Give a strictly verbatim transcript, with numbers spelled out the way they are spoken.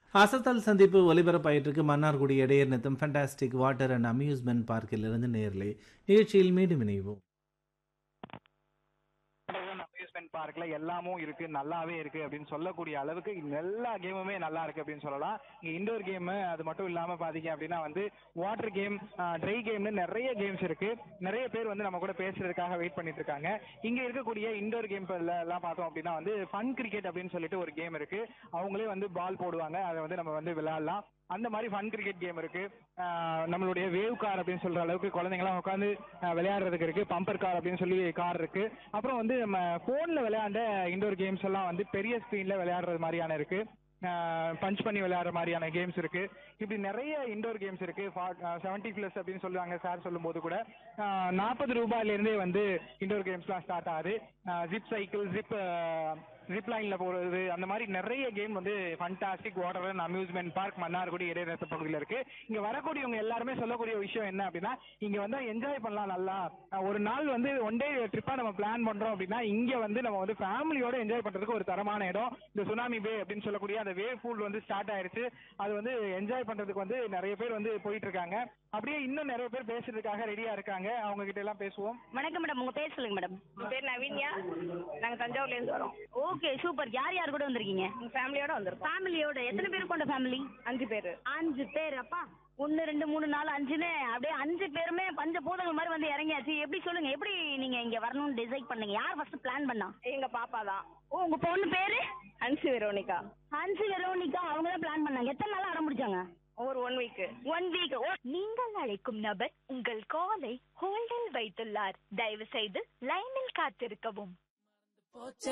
அசத்தல் சந்திப்பு ஒலிபரப்பாயிட்டு இருக்கு மன்னார்குடி இடையர் நித்தம் ஃபண்டாஸ்டிக் வாட்டர் அண்ட் அம்யூஸ்மெண்ட் பார்க்கில் இருந்து நேர்லை நிகழ்ச்சியில் மீண்டும் இணைவோம். அம்யூஸ்மெண்ட் பார்க்ல எல்லாமும் இருக்கு, நல்லாவே இருக்கு அப்படின்னு சொல்லக்கூடிய அளவுக்கு எல்லா கேமுமே நல்லா இருக்கு அப்படின்னு சொல்லலாம். இங்க இண்டோர் கேம் அது மட்டும் இல்லாம பாத்தீங்க அப்படின்னா வந்து வாட்டர் கேம், ட்ரை கேம்னு நிறைய கேம்ஸ் இருக்கு. நிறைய பேர் வந்து நம்ம கூட பேசுறதுக்காக வெயிட் பண்ணிட்டு இருக்காங்க. இங்க இருக்கக்கூடிய இண்டோர் கேம் எல்லாம் பார்த்தோம் அப்படின்னா வந்து ஃபன் கிரிக்கெட் அப்படின்னு சொல்லிட்டு ஒரு கேம் இருக்கு. அவங்களே வந்து பால் போடுவாங்க, அதை வந்து நம்ம வந்து விளையாடலாம். அந்த மாதிரி ஃபன் கிரிக்கெட் கேம் இருக்கு. நம்மளுடைய வேவ் கார் அப்படின்னு சொல்ற அளவுக்கு குழந்தைங்களாம் உட்காந்து விளையாடுறதுக்கு இருக்கு. பம்பர் கார் அப்படின்னு சொல்லி கார் இருக்கு. அப்புறம் வந்து நம்ம போன்ல விளையாண்ட இண்டோர் கேம்ஸ் எல்லாம் வந்து பெரிய ஸ்கிரீன்ல விளையாடுறது மாதிரியான இருக்கு. பஞ்ச் பண்ணி விளையாடுற மாதிரியான கேம்ஸ் இருக்கு. இப்படி நிறைய இண்டோர் கேம்ஸ் இருக்கு. செவன்டி பிளஸ் அப்படின்னு சொல்லுவாங்க சார் சொல்லும் போது கூட. நாற்பது ரூபாயில இருந்தே வந்து இண்டோர் கேம்ஸ்லாம் ஸ்டார்ட் ஆகுது. ஜிப் சைக்கிள், ஜிப் ஜிப் லைன்ல போறது, அந்த மாதிரி நிறைய கேம் வந்து fantastic water and amusement park Mannargudi இடைநிறுத்த பகுதியில் இருக்கு. இங்க வரக்கூடியவங்க எல்லாருமே சொல்லக்கூடிய விஷயம் என்ன அப்படின்னா, இங்க வந்து என்ஜாய் பண்ணலாம். நல்லா ஒரு நாள் வந்து ஒன் டே ட்ரிப்பா நம்ம பிளான் பண்றோம் அப்படின்னா இங்க வந்து நம்ம வந்து ஃபேமிலியோட என்ஜாய் பண்றதுக்கு ஒரு தரமான இடம். இந்த சுனாமி பே அப்படின்னு சொல்லக்கூடிய அந்த வேவ் பூல் வந்து ஸ்டார்ட் ஆயிருச்சு. அது வந்து என்ஜாய் பண்றதுக்கு வந்து நிறைய பேர் வந்து போயிட்டு இருக்காங்க. அப்படியே இன்னும் நிறைய பேர் பேசுறதுக்காக ரெடியா இருக்காங்க. அவங்க கிட்ட எல்லாம் பேசுவோம். வணக்கம் மேடம், உங்க பேர் சொல்லுங்க மேடம். என் பேர் நவீன்யா, நாங்க தஞ்சாவூர்ல இருந்து வரோம். Okay super. யார் யார் கூட வந்திருக்கீங்க? ஃபேமிலியோட வந்திருக்கோம். ஃபேமிலியோட எத்தனை பேர் கொண்ட ஃபேமிலி? அஞ்சு பேரு. அஞ்சு பேர். அப்பா ஒன்னு ரெண்டு மூணு நாலு அஞ்சுன்னு அப்படியே அஞ்சு பேருமே பஞ்ச பூதங்கள் மாதிரி வந்து இறங்கியாச்சு. எப்படி சொல்லுங்க, எப்படி நீங்க இங்க வரணும்னு டிசைட் பண்ணீங்க? யார் ஃபர்ஸ்ட் பிளான் பண்ணா? எங்க பாப்பா தான். ஓ, உங்க பொண்ணு பேரு? அன்சி வெரோனிகா. ஹன்சி வெரோனிகா அவங்க தான் பிளான் பண்ணாங்க. எத்தனை நாள் அடம் முடிச்சாங்க? ஒரு ஒன் வீக். One week. நீங்கள் அழைக்கும் நபர் உங்கள் காலை ஹோல்டில் வைத்துள்ளார். தயவு செய்து லைனில் காத்திருக்கவும்.